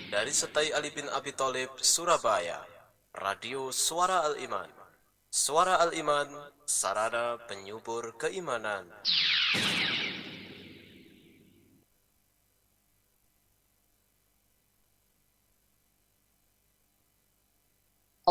Dari Setai Ali bin Abi Thalib, Surabaya, Radio Suara Al-Iman. Suara Al-Iman, sarana penyubur keimanan.